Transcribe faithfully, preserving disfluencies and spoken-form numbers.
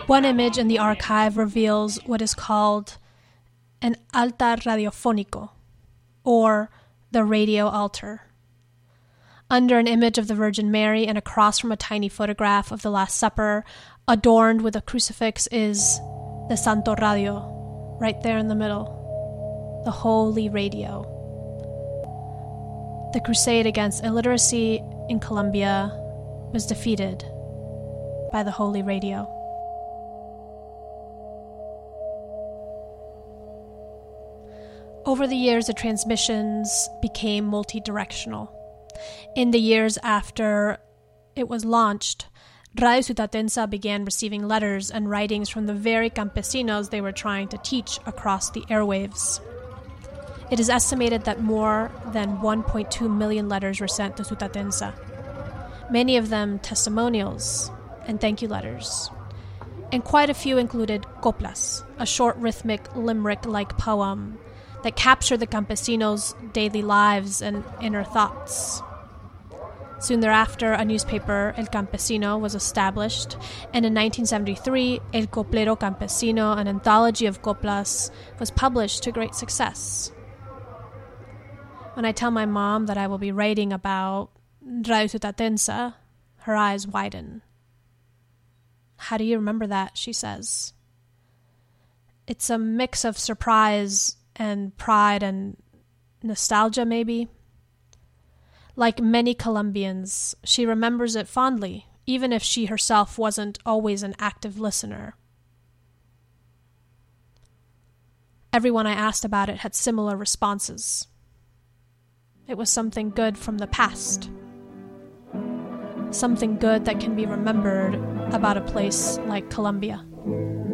One image in the archive reveals what is called an altar radiofónico, or the radio altar. Under an image of the Virgin Mary and across from a tiny photograph of the Last Supper, adorned with a crucifix, is the Santo Radio, right there in the middle, the Holy Radio. The crusade against illiteracy in Colombia was defeated by the Holy Radio. Over the years, the transmissions became multi-directional. In the years after it was launched, Radio Sutatenza began receiving letters and writings from the very campesinos they were trying to teach across the airwaves. It is estimated that more than one point two million letters were sent to Sutatenza, many of them testimonials and thank you letters. And quite a few included coplas, a short rhythmic limerick-like poem that captured the campesinos' daily lives and inner thoughts. Soon thereafter, a newspaper, El Campesino, was established, and in nineteen seventy-three, El Coplero Campesino, an anthology of coplas, was published to great success. When I tell my mom that I will be writing about Radio Sutatenza, her eyes widen. "How do you remember that?" she says. It's a mix of surprise and pride and nostalgia, maybe. Like many Colombians, she remembers it fondly, even if she herself wasn't always an active listener. Everyone I asked about it had similar responses. It was something good from the past. Something good that can be remembered about a place like Colombia.